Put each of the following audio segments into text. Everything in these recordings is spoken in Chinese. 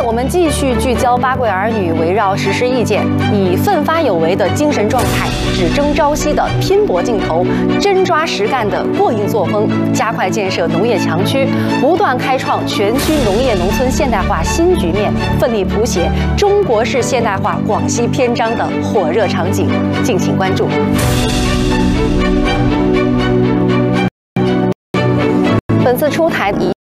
我们继续聚焦八贵儿女，围绕实施意见，以奋发有为的精神状态，只争朝夕的拼搏劲头，真抓实干的过硬作风，加快建设农业强区，不断开创全区农业农村现代化新局面，奋力谱写中国式现代化广西篇章的火热场景。敬请关注。本次出台的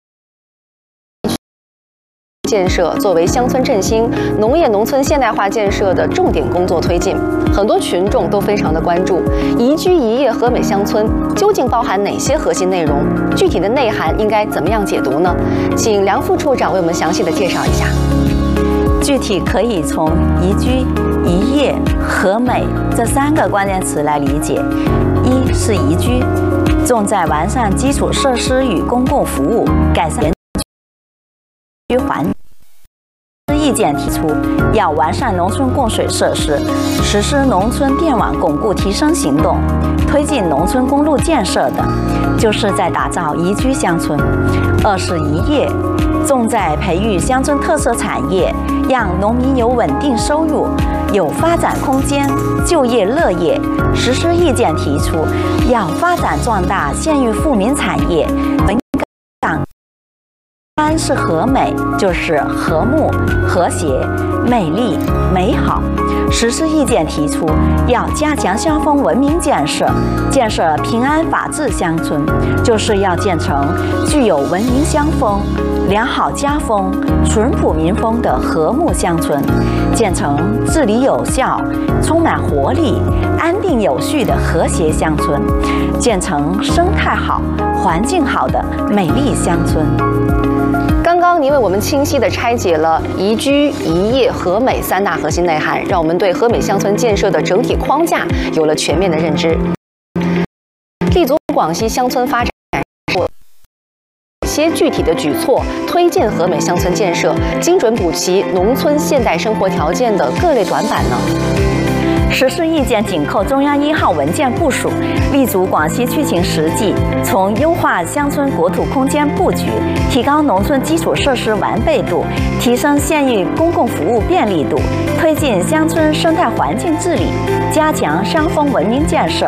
建设作为乡村振兴、农业农村现代化建设的重点工作推进，很多群众都非常的关注。宜居宜业和美乡村究竟包含哪些核心内容？具体的内涵应该怎么样解读呢？请梁副处长为我们详细的介绍一下。 具体可以从宜居、宜业、和美这3个关键词来理解。一是宜居，重在完善基础设施与公共服务，改善居环境。意见提出，要完善农村供水设施，实施农村电网巩固提升行动，推进农村公路建设等，就是在打造宜居乡村。二是宜业，重在培育乡村特色产业，让农民有稳定收入，有发展空间，就业乐业。实施意见提出，要发展壮大县域富民产业。三是和美，就是和睦、和谐、美丽、美好。实施意见提出，要加强乡风文明建设，建设平安法治乡村，就是要建成具有文明乡风、良好家风、淳朴民风的和睦乡村，建成治理有效、充满活力、安定有序的和谐乡村，建成生态好、环境好的美丽乡村。 刚刚您为我们清晰地拆解了宜居、宜业、和美3大核心内涵，让我们对和美乡村建设的整体框架有了全面的认知。立足广西乡村发展，一些具体的举措推进和美乡村建设，精准补齐农村现代生活条件的各类短板呢？ 实施意见紧扣中央1号文件部署，立足广西区情实际，从优化乡村国土空间布局，提高农村基础设施完备度，提升县域公共服务便利度，推进乡村生态环境治理，加强乡风文明建设、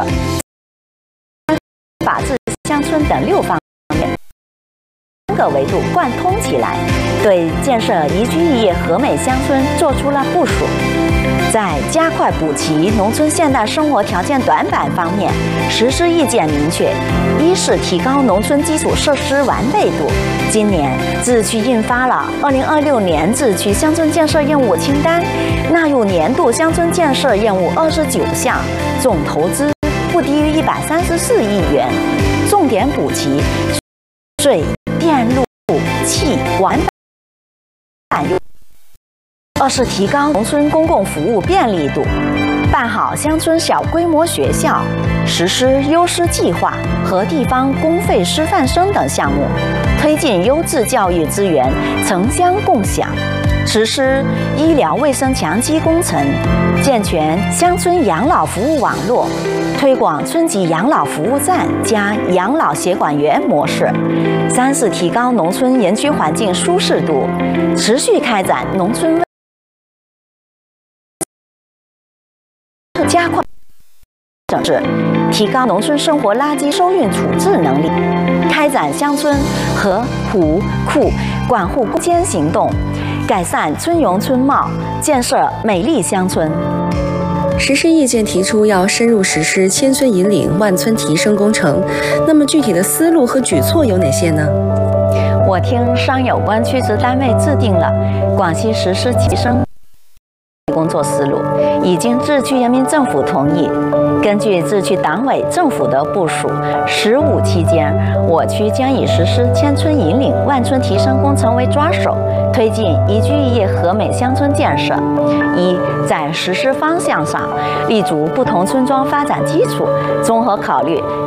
法治乡村等6方面3个维度贯通起来，对建设宜居宜业和美乡村做出了部署。在加快补齐农村现代生活条件短板方面，实施意见明确：一是提高农村基础设施完备度。今年自治区印发了2026年自治区乡村建设任务清单，纳入年度乡村建设任务29项，总投资不低于134亿元，重点补齐水电路气管板。二是提高农村公共服务便利度，办好乡村小规模学校，实施优师计划和地方公费师范生等项目，推进优质教育资源城乡共享，实施医疗卫生强基工程，健全乡村养老服务网络，推广村级养老服务站加养老协管员模式。三是提高农村人居环境舒适度，持续开展农村加快整治，提高农村生活垃圾收运处置能力，开展乡村河湖库管护攻坚行动，改善村容村貌，建设美丽乡村。 实施意见提出要深入实施千村引领、万村提升工程，那么具体的思路和举措有哪些呢？ 我听商有关区直单位制定了广西实施提升工作思路，已经自治区人民政府同意。根据自治区党委政府的部署，15期间，我区将以实施千村引领、万村提升工程为抓手，推进宜居宜业和美乡村建设。一，在实施方向上，立足不同村庄发展基础，综合考虑